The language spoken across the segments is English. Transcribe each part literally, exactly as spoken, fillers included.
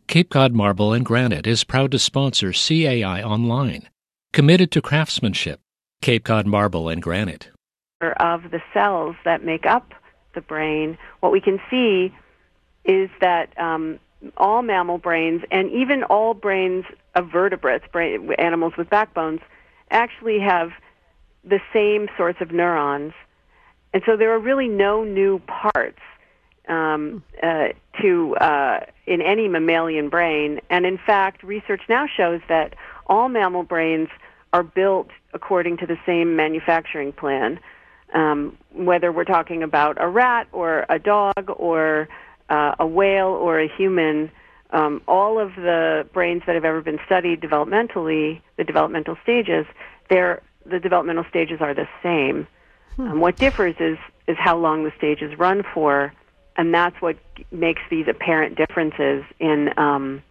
Cape Cod Marble and Granite is proud to sponsor C A I Online, committed to craftsmanship. Cape Cod Marble and Granite. Of the cells that make up the brain, what we can see is that um, all mammal brains, and even all brains of vertebrates, brain, animals with backbones, actually have the same sorts of neurons. And so there are really no new parts um, uh, to uh, in any mammalian brain. And in fact, research now shows that all mammal brains are built according to the same manufacturing plan. Um, whether we're talking about a rat or a dog or uh, a whale or a human, um, all of the brains that have ever been studied developmentally, the developmental stages, they're, the developmental stages are the same. Hmm. Um, what differs is, is how long the stages run for, and that's what makes these apparent differences in um,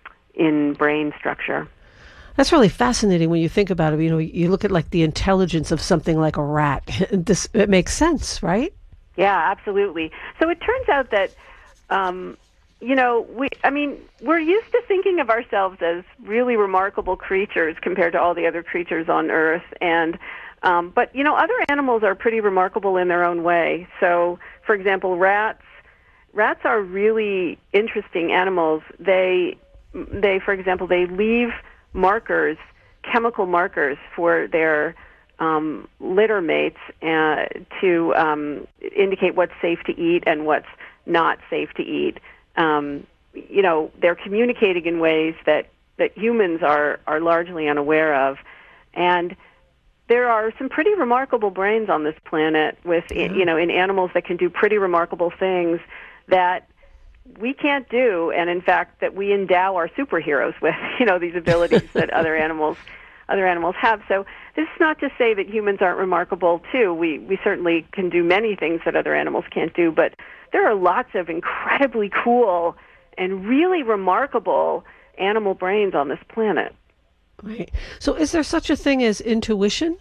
in brain structure. That's really fascinating when you think about it. You know, you look at like the intelligence of something like a rat. This it makes sense, right? Yeah, absolutely. So it turns out that, um, you know, we. I mean, we're used to thinking of ourselves as really remarkable creatures compared to all the other creatures on Earth, and um, but you know, other animals are pretty remarkable in their own way. So, for example, rats. Rats are really interesting animals. They, they, for example, they leave markers, chemical markers for their um, litter mates uh, to um, indicate what's safe to eat and what's not safe to eat. Um, you know, they're communicating in ways that, that humans are, are largely unaware of. And there are some pretty remarkable brains on this planet with, yeah. you know, in animals that can do pretty remarkable things that we can't do, and in fact that we endow our superheroes with, you know, these abilities that other animals other animals have. So this is not to say that humans aren't remarkable too. We we certainly can do many things that other animals can't do, but there are lots of incredibly cool and really remarkable animal brains on this planet. Right. So is there such a thing as intuition?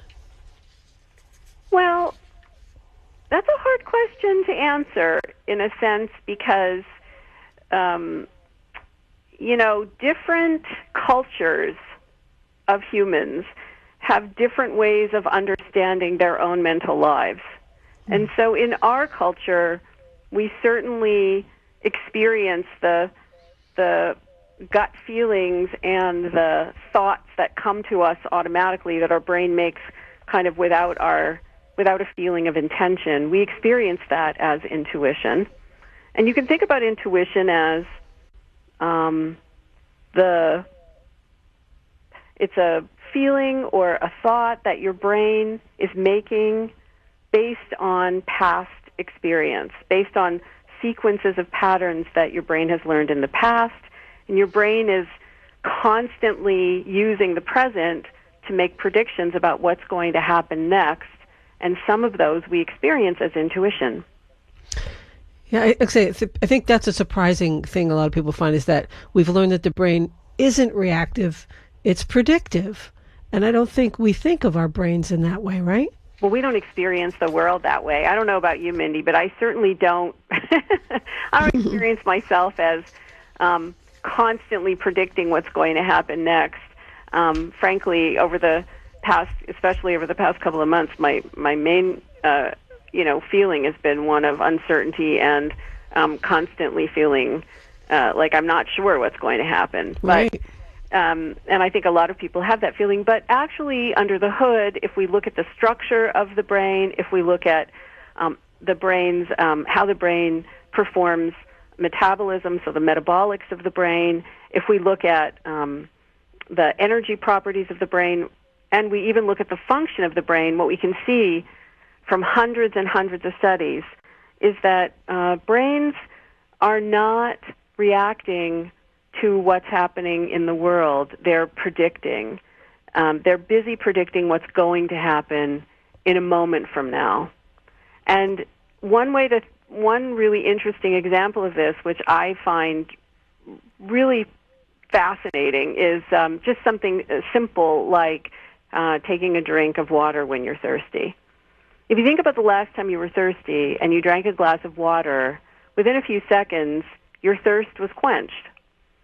Well, that's a hard question to answer in a sense because Um, you know, different cultures of humans have different ways of understanding their own mental lives. Mm. And so in our culture, we certainly experience the the gut feelings and the thoughts that come to us automatically that our brain makes kind of without our without a feeling of intention. We experience that as intuition. And you can think about intuition as um, the it's a feeling or a thought that your brain is making based on past experience, based on sequences of patterns that your brain has learned in the past. And your brain is constantly using the present to make predictions about what's going to happen next. And some of those we experience as intuition. Yeah, I, I say I think that's a surprising thing a lot of people find is that we've learned that the brain isn't reactive, it's predictive. And I don't think we think of our brains in that way, right? Well, we don't experience the world that way. I don't know about you, Mindy, but I certainly don't. I don't experience myself as um, constantly predicting what's going to happen next. Um, frankly, over the past, especially over the past couple of months, my my main uh, you know, feeling has been one of uncertainty and um, constantly feeling uh, like I'm not sure what's going to happen. Right. But, um, and I think a lot of people have that feeling. But actually, under the hood, if we look at the structure of the brain, if we look at um, the brain's, um, how the brain performs metabolism, so the metabolics of the brain, if we look at um, the energy properties of the brain, and we even look at the function of the brain, what we can see from hundreds and hundreds of studies is that uh, brains are not reacting to what's happening in the world. They're predicting. Um, they're busy predicting what's going to happen in a moment from now. And one way that one really interesting example of this, which I find really fascinating, is um, just something simple like uh, taking a drink of water when you're thirsty. If you think about the last time you were thirsty and you drank a glass of water, within a few seconds, your thirst was quenched.